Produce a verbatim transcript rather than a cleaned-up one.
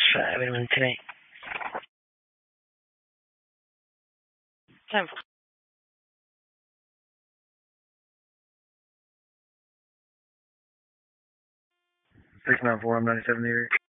Sabe, man, tonight. Time for six nine four, I'm ninety-seven here.